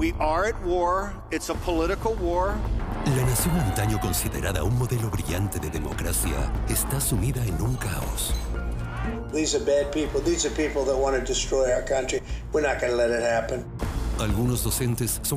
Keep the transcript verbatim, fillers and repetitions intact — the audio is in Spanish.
We are at war. It's a political war. La nación antaño considerada un modelo brillante de democracia está sumida en un caos. These are bad people. These are people that want to destroy our country. We're not going to let it happen. Algunos docentes son